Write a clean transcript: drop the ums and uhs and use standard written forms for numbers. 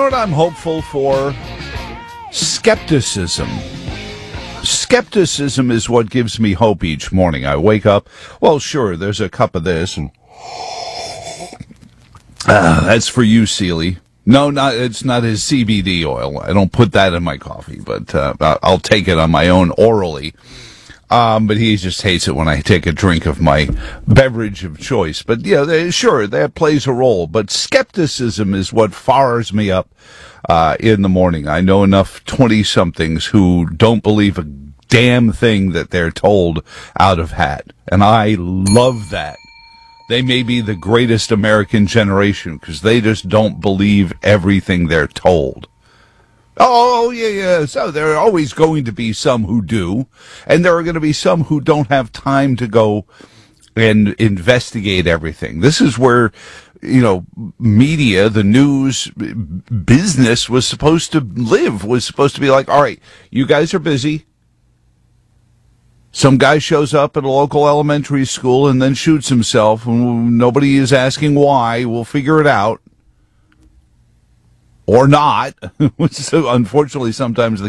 what I'm hopeful for? Skepticism. Skepticism is what gives me hope each morning. I wake up, well, sure, there's a cup of this, and that's for you, Seeley. No, it's not his CBD oil. I don't put that in my coffee, but I'll take it on my own orally. But he just hates it when I take a drink of my beverage of choice. But yeah, sure, that plays a role. But skepticism is what fires me up in the morning. I know enough 20-somethings who don't believe a damn thing that they're told out of hat. And I love that. They may be the greatest American generation because they just don't believe everything they're told. Oh, yeah. So there are always going to be some who do, and there are going to be some who don't have time to go and investigate everything. This is where, media, the news business was supposed to live, was supposed to be like, all right, you guys are busy. Some guy shows up at a local elementary school and then shoots himself, and nobody is asking why. We'll figure it out. Or not, which is unfortunately sometimes the